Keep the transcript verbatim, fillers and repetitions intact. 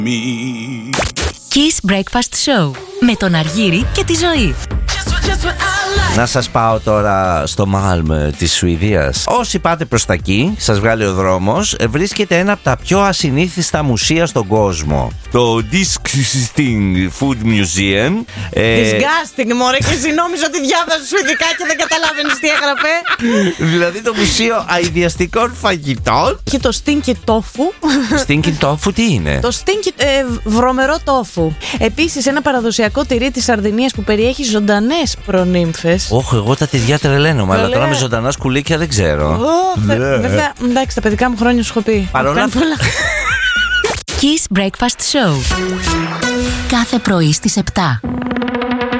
Kiss Breakfast Show με τον Αργύρη και τη Ζωή. Να σας πάω τώρα στο Μάλμ της Σουηδίας. Όσοι πάτε προς τα εκεί, σας βγάλει ο δρόμος, βρίσκεται ένα από τα πιο ασυνήθιστα μουσεία στον κόσμο. Το Disgusting Food Museum. Disgusting, μωρέ, και εσύ νόμιζα ότι διάβαζε σουηδικά και δεν καταλάβαινες τι έγραφε. Δηλαδή το Μουσείο Αηδιαστικών Φαγητών. Και το Stinky Tofu. Stinky Tofu τι είναι? Το Stinky ε, βρωμερό τόφου. Επίσης ένα παραδοσιακό τυρί της Σαρδινίας που περιέχει ζωντανές προνύμφες. Όχι, εγώ τα τυριά τρελαίνομαι, αλλά Καλέ. τώρα με ζωντανά σκουλίκια δεν ξέρω. Oh, βέβαια, εντάξει, τα παιδικά μου χρόνια σου έχω πει. Παρόλα αυτά. Kiss Breakfast Show. Κάθε πρωί στις επτά.